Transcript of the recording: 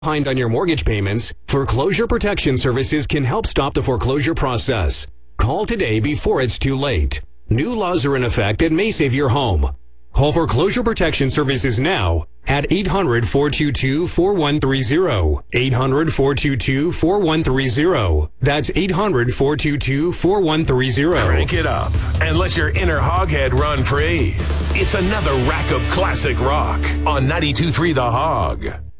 behind on your mortgage payments, Foreclosure Protection Services can help stop the foreclosure process. Call today before it's too late. New laws are in effect that may save your home. Call Foreclosure Protection Services now at 800-422-4130. 800-422-4130. That's 800-422-4130. Crank it up and let your inner hoghead run free. It's another rack of classic rock on 92.3 The Hog.